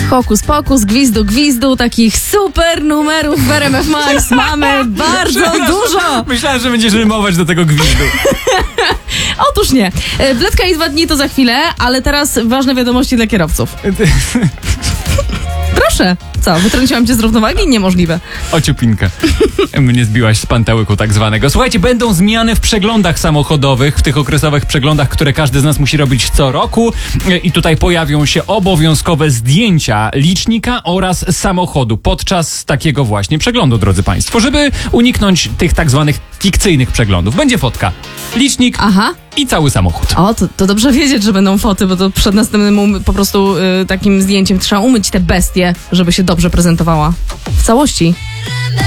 Hokus pokus, gwizdu, gwizdu, takich super numerów w RMF Max mamy bardzo dużo. Myślałem, że będziesz rymować do tego gwizdu. Otóż nie. Wletka i 2 dni to za chwilę, ale teraz ważne wiadomości dla kierowców. Proszę. Co, wytrąciłam cię z równowagi? Niemożliwe. Ociupinkę. Mnie zbiłaś z pantełyku tak zwanego. Słuchajcie, będą zmiany w przeglądach samochodowych, w tych okresowych przeglądach, które każdy z nas musi robić co roku. I tutaj pojawią się obowiązkowe zdjęcia licznika oraz samochodu podczas takiego właśnie przeglądu, drodzy państwo, żeby uniknąć tych tak zwanych fikcyjnych przeglądów. Będzie fotka, licznik i cały samochód. O, to dobrze wiedzieć, że będą foty, bo to przed następnym po prostu takim zdjęciem trzeba umyć tę bestię, żeby się dobrze prezentowała w całości.